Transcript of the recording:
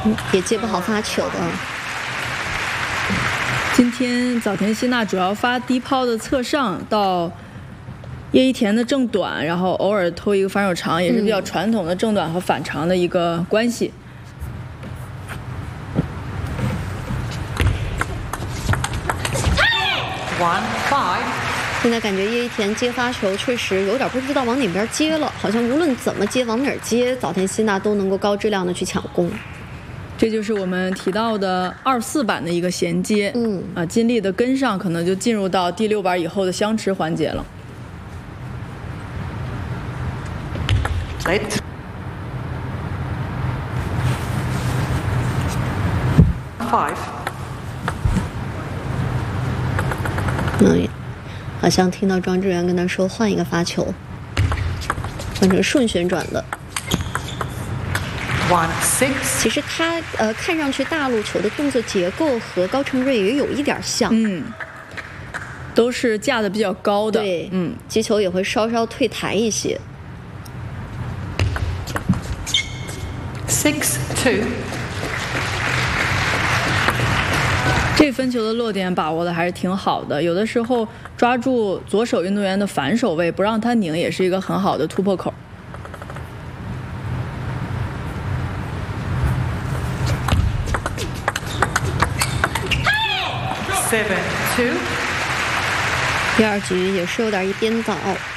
也接不好发球的。 今天早田希娜主要发低抛的侧上到叶一田的正短，然后偶尔偷一个反手长，也是比较传统的正短和反长的一个关系。 现在感觉叶一田接发球确实有点不知道往哪边接了，好像无论怎么接往哪儿接，早田希娜都能够高质量的去抢攻。 这就是我们提到的2-4板的一个衔接，尽力的跟上，可能就进入到第6板以后的相持环节了。 好像听到庄智渊跟他说换一个发球，换成顺旋转的。其实他看上去大陆球的动作结构和高承瑞也有一点像， 都是架的比较高的， 对，击球也会稍稍退台一些。 6-2。 这分球的落点把握的还是挺好的，有的时候抓住左手运动员的反手位，不让他拧，也是一个很好的突破口。 7-2。 第2局也是有点一边倒。